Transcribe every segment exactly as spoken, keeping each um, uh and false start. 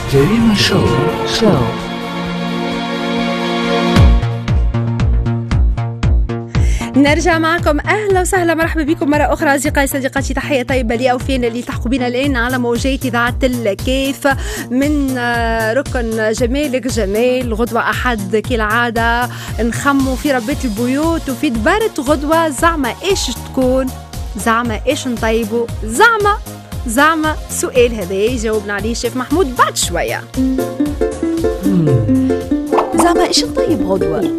جريمة شو شو نرجع معكم. أهلا وسهلا، مرحبا بكم مرة أخرى أصدقائي صديقاتي. تحية طيبة لي أوفين اللي تحقوا بنا الآن على موجات إذاعة الكيف من ركن جمالك جمال. غدوة أحد كالعادة نخموا في ربات البيوت وفي دبارة غدوة. زعما إيش تكون، زعما إيش نطيبوا، زعما زعما سؤال هذا يجاوبنا عليه الشيف محمود بعد شوية. زعما إيش نطيب غدوة،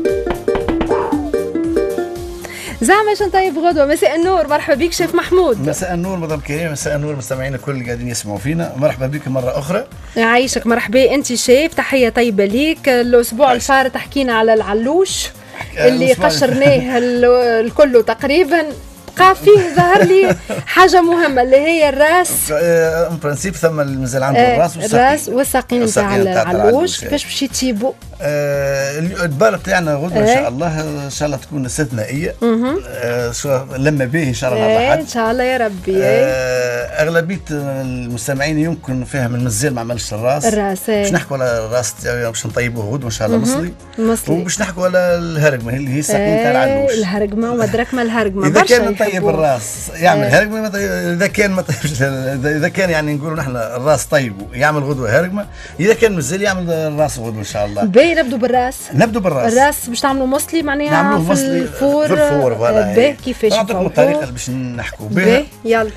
زعما ايش نطيب غدوه. مساء النور، مرحبا بك شيف محمود. مساء النور مدام كريم، مساء النور مستمعينا الكل اللي قاعدين يسمعوا فينا، مرحبا بك مره اخرى. يعيشك، مرحبا. انت شيف، تحيه طيبه ليك. الاسبوع الفارط حكينا على العلوش اللي قشرناه الكل تقريبا. بقى فيه ظهر لي حاجه مهمه اللي هي الراس. ان برانسيب ثم مازال عنده آه الراس والساقين. الراس والساقين نتاع العلوش. كيفاش باش يتيبوا؟ آه الدباره تاعنا غدوه ان شاء الله، ان شاء الله تكون استثنائيه. آه لما به ان شاء الله آه ان شاء الله يا ربي. آه اغلبيه المستمعين يمكن فهم المزال ما عملش الراس. الراس باش نحكوا على الراس باش نطيبوه غدوه ان شاء الله مصلي. مصلي. وباش نحكوا على الهرقمه اللي هي الساقين تاع العلوش. الهرقمه ومدركمه الهرقمه. اذا كان طيب الراس يعمل هرقمه، اذا كان ما طيبش، اذا كان يعني نقولوا نحن الراس طيب يعمل غدوه هرقمه، اذا كان مازال يعمل الراس غدوه ان شاء الله. باهي نبدو بالراس. نبدو بالراس. الراس باش تعملوا مصلي معناها في الفور. في الفور فوالا. باهي كيفاش نعطيكم الطريقه اللي باش نحكوا بها. باهي يلا.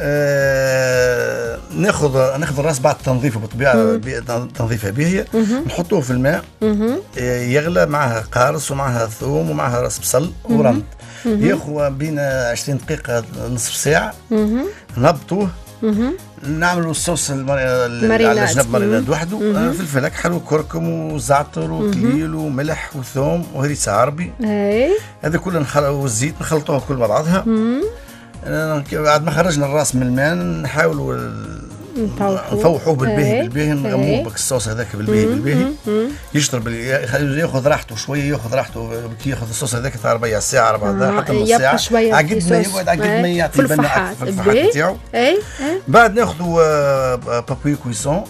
آه ناخذ ناخذ الراس بعد تنظيفه بالطبيعه، تنظيفها باهيه، نحطوه في الماء يغلى، معها قارص ومعها ثوم ومعها راس بصل ورند. ياخذ بين عشرين دقيقه نصف ساعه. نهبطوه، نعملوا الصوص على جنب ماريناد وحده، فلفل اكحل وكركم وزعتر وكليل وملح وثوم وهريسه عربي. هذا كله والزيت نخلطوها كل مع بعضها. بعد ما خرجنا الراس من الماء نحاولوا نفوحوه بالباهي بالباهي، نغموه بك الصوص هذاك بالباهي بالباهي يشرب، ياخذ راحته شويه، ياخذ راحته كي ياخذ الصوص هذاك تاع ربع ساعه ربع دقائق حتى نص ساعه، عقد ما يقعد عقد ما يعطي لنا في الفحات تاعو. بعد ناخذوا بابي كويسون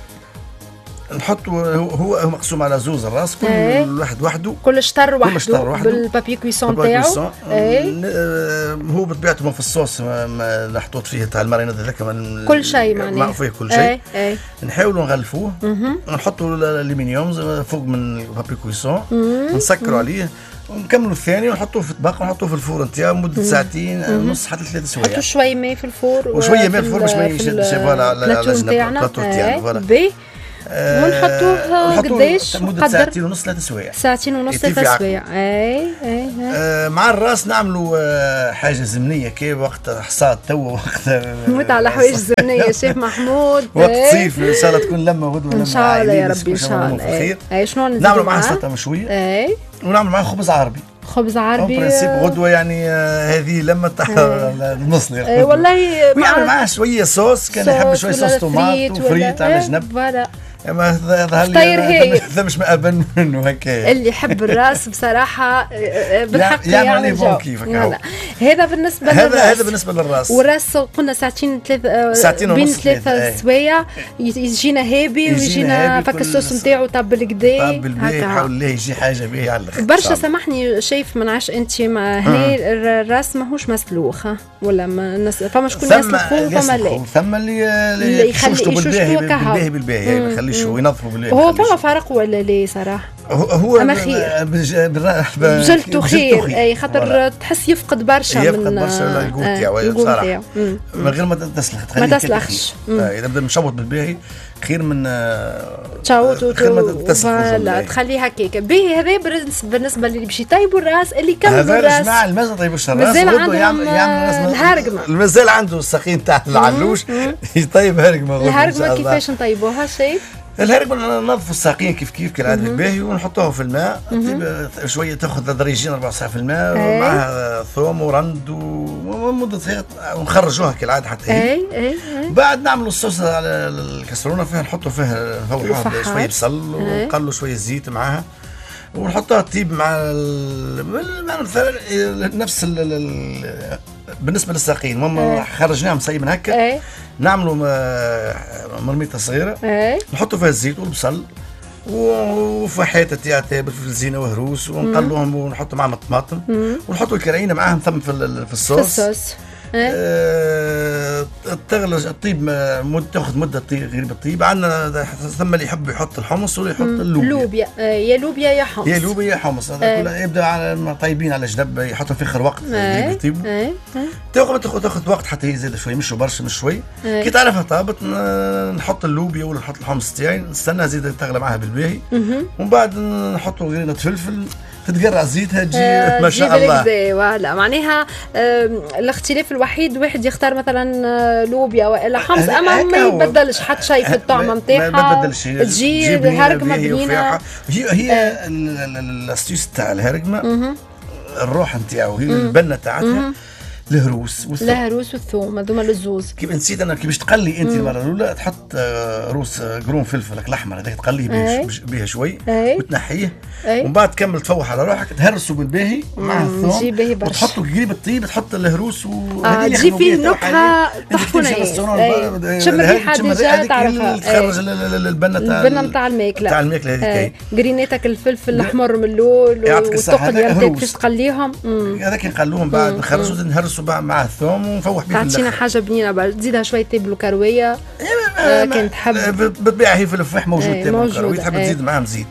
نحطوا، هو هو مقسوم على زوز الراس، كل ايه. واحد وحده، كل شطر وحده بالبابي كويسون تاعو. ايه. هو بطبيعته في الصوص محطوط فيه تاع الماريناد هذاك كل شيء معناه فيه كل شيء. ايه. ايه. نحاولوا نغلفوه، نحطوا الالومنيوم فوق من البابي كويسون، نسكروا عليه ونكملوا الثاني ونحطوه في طبق ونحطوه في الفور نتاعو مده ساعتين ونص حتى ثلاث سوايع. نحطوا شويه ماء في الفور وشويه ماء في الفور باش ما يشدش فوالا على البلاطو تاعنا فوالا. ونحطوه قداش؟ مدة ساعتين ونص ثلاث سوايع. ساعتين ونص ثلاث سوايع. اي اي آه مع الراس نعملوا آه حاجة زمنية كي وقت حصاد توا وقت موت على حوايج زمنية شيف محمود. وقت صيف ان شاء الله تكون لما غدوة ان شاء الله يا ربي ان شاء الله. اي شنو نعملوا معها سلطة مشوية. اي ونعمل معها خبز عربي. خبز عربي برنسيب غدوة يعني آه هذه لما تاع المصلي. اي والله. ويعمل معها شوية صوص، كان يحب شوية صوص طوماط وفريت على جنب. فوالا. ما ظهر لي هذا مش مأبن منه هكا. اللي يحب الراس بصراحه بالحق يعمل لي بون كيفك. هذا بالنسبه هذا للراس. هذا بالنسبه للراس. والراس قلنا ساعتين ثلاث ساعتين بين ونص ثلاثة سوايع يجينا هابي ويجينا فك الصوص نتاعو طاب الكدا هكا. حاول له يجي حاجه به على الاخر برشا. سامحني شيف، ما نعرفش انت ما هنا الراس ماهوش مسلوخ ولا ما الناس فما شكون يسلخوه فما لا. ثم اللي يشوشوا بالباهي بالباهي بالباهي ما يخليش ينظفوا بالباهي. هو فما فرق ولا لا صراحه؟ هو أما خير بجلته خير. اي خاطر تحس يفقد برشا من يفقد برشا القوت تاعو بصراحه من غير ما تسلخ ما تسلخش. اذا بدا مشوط بالباهي خير من تشوت خير ما تسلخ. لا تخليه هكاك باهي. هذا بالنسبه اللي باش يطيبوا الراس، اللي كملوا الراس. هذا جماعه المازال طيبوش الراس، مازال عندهم الهرقمه، مازال عنده الساقين تاع العلوش يطيب هرقمه. الهرقمه كيفاش نطيبوها شيف؟ الهرقمه ننظفوا الساقين كيف كيف كالعاده بالباهي ونحطوها في الماء شويه، تاخذ دريجين ربع ساعه في الماء معها ثوم ورند ومده ونخرجوها كالعاده حتى هي. اي اي بعد نعملوا الصوص على الكسرونه فيها، نحطوا فيها نفوحوها شويه بصل ونقلوا شويه زيت معها ونحطها تطيب مع مثلا نفس ال بالنسبه للساقين ماما خرجناهم صايبين هكا. نعملوا مرميطه صغيره اي نحطوا فيها الزيت والبصل وفحيته تاع تابل في الزينه وهروس ونقلوهم ونحطوا معهم الطماطم ونحطوا الكرعينه معاهم ثم في في الصوص. في الصوص أه تغلى الطيب مد تاخذ مده طيب غير بالطيب. عندنا ثم اللي يحب يحط الحمص واللي يحط اللوبيا. لوبيا يا لوبيا يا حمص. يا لوبيا يا حمص هذا كله يبدا على طيبين على جنب يحطوا في اخر وقت غير بالطيب. تاخذ تاخذ وقت حتى يزيد شوي مش برشا مش شوي. كي تعرفها طابت نحط اللوبيا ولا نحط الحمص تاعي نستنى زيد تغلى معها بالباهي ومن بعد نحطوا غرينه فلفل تتقرع زيتها تجي آه ما شاء الله. فوالا معناها آه الاختلاف الوحيد واحد يختار مثلا لوبيا والا حمص اما ما يبدلش حتى شيء في الطعم نتاعها. ما يبدلش تجي الهرقمه بنينه. هي هي الاستيس تاع الهرقمه الروح نتاعو هي البنه تاعتها الهروس والثوم. الهروس والثوم هذوما للزوز. كيف نسيت انا كيفاش تقلي انت المره الاولى تحط روس قرون فلفل الاحمر هذاك تقليه بها شوي وتنحيه ومن بعد تكمل تفوح على روحك تهرسوا بالباهي مع الثوم وتحطوا قريب الطيب تحط الهروس وهذه تجي فيه نكهه طحونه شم الريحه ديجا تعرفها تخرج البنه تاع البنه نتاع الماكله تاع الماكله هذيك قريناتك الفلفل الاحمر من الاول والثقل اللي كيفاش تقليهم هذاك نقلوهم بعد نخرجوا نهرسوا مع الثوم ونفوح به. تعطينا حاجه بنينه بعد تزيدها شويه تيب وكرويه آه كنت تحب بالطبيعه هي في الفحم موجود تيب وكرويه تحب تزيد معاهم زيت.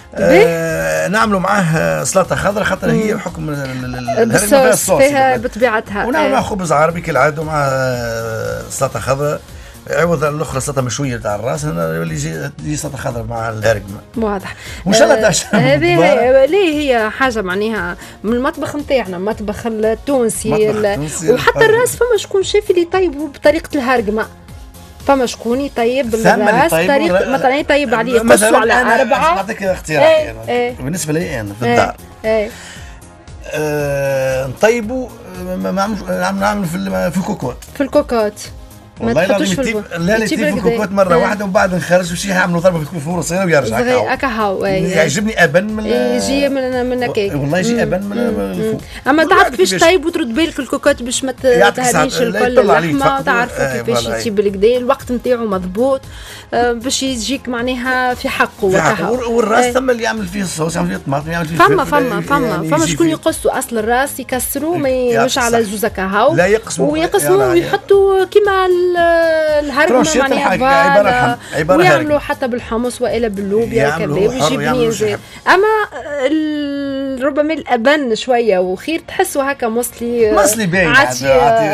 آه نعملوا معاه سلطه خضراء خاطر هي حكم الهرقمه فيها بطبيعتها. ونعمل معاه خبز عربي كالعاده مع سلطه خضراء عوض الاخرى سلطه مشويه تاع الراس هنا يولي يجي سلطه خضراء مع الهرقمه. واضح. وان شاء الله تعشى. هذه ليه هي حاجه معناها من المطبخ نتاعنا المطبخ التونسي وحتى الراس فما شكون شاف اللي يطيبوا بطريقه الهرقمه. فما شكون يطيب بالراس طريقه مثلا يطيب عليه يقصوا على اربعه. نعطيك اختيار بالنسبه لي انا في الدار. ايه ايه نطيبوا نعمل في الكوكوت. في الكوكوت ما تحطوش في الفرن. لا لا يطيب في الكوكوت مره اه. واحده ومن بعد نخرج وشي يعملوا ضربه في الفرن صغيره ويرجع هكا هكا هاو يعجبني ابن من يجي من من هكاك والله يجي ابن من الفوق. اما تعرف كيفاش طيب وترد بالك الكوكوت باش ما تهريش الكل اللحمه تعرفوا كيفاش يجيب بالكدا الوقت نتاعو مضبوط باش يجيك معناها في حقه وكها. والراس ثم اللي يعمل فيه الصوص يعمل فيه الطماطم يعمل فيه فما فما فما فما شكون يقصوا اصل الراس يكسروه مش على زوز هكا هاو ويقسموا ويحطوا كيما الهرقمه معناها ويعملوا حتى بالحمص والا باللوبيا وكذا ويجيب بنين زيت. اما ربما الابن شويه وخير تحسوا هكا مصلي مصلي باين عاتي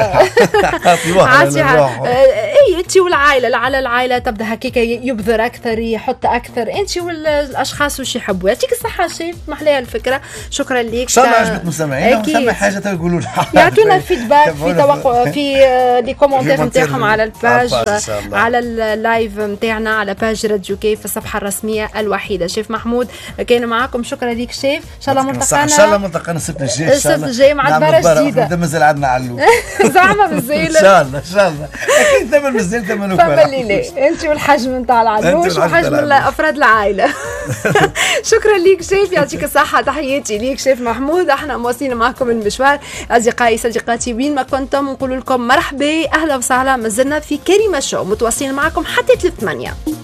عاتي اي انت والعائله على العائله تبدا هكاك يبذر اكثر يحط اكثر انت والاشخاص وش يحبوا. يعطيك الصحه شيف محلاها الفكره. شكرا لك. ان شاء الله عجبت مستمعينا وثم حاجه تقولوا لنا يعطونا الفيدباك في توقع في لي كومونتير نتاعهم على الباج على اللايف نتاعنا على باج راديو كيف الصفحه الرسميه الوحيده. شيف محمود كان معاكم. شكرا لك شيف. ان شاء الله ملتقانا ان شاء الله ملتقانا السبت الجاي السبت الجاي مع دبره جديده. مازال عندنا علو زعما مازال ان شاء الله ان شاء الله اكيد ثمن مازال ثمن وفرح. فما الليله انت والحجم نتاع العروش وحجم افراد العائله. شكرا لك شيف. يعطيك الصحه. تحياتي ليك شيف محمود. احنا مواصلين معكم المشوار. اصدقائي صديقاتي وين ما كنتم نقول لكم مرحبا اهلا وسهلا. مازلنا في كريمه شو متواصلين معكم حتى ثلاثة ثمانية.